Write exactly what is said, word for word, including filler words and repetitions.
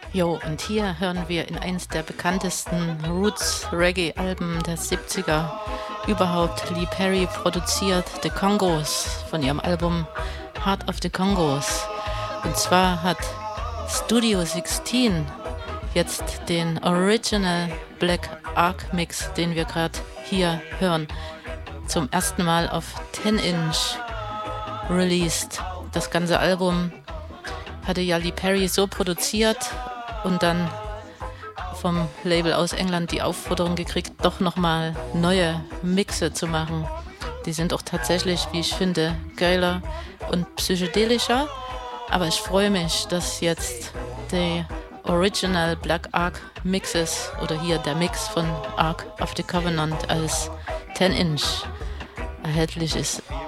Jo, und hier hören wir in eins der bekanntesten Roots-Reggae-Alben der siebziger überhaupt Lee Perry produziert, The Congos, von ihrem Album Heart of the Congos. Und zwar hat Studio sechzehn jetzt den Original Black Ark Mix, den wir gerade hier hören, zum ersten Mal auf zehn Inch released. Das ganze Album hatte ja Lee Perry so produziert und dann vom Label aus England die Aufforderung gekriegt, doch nochmal neue Mixe zu machen. Die sind auch tatsächlich, wie ich finde, geiler und psychedelischer. Aber ich freue mich, dass jetzt die Original Black Ark Mixes oder hier der Mix von Ark of the Covenant als zehn Inch erhältlich ist.